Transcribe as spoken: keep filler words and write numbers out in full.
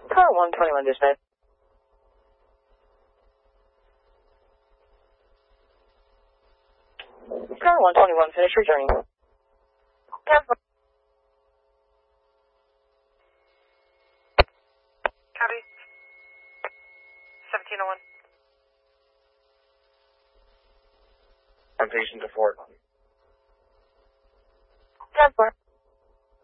Car one twenty-one dispatch. Car one twenty-one, finish your journey. Copy. seventeen oh one. I'm patient to Fort.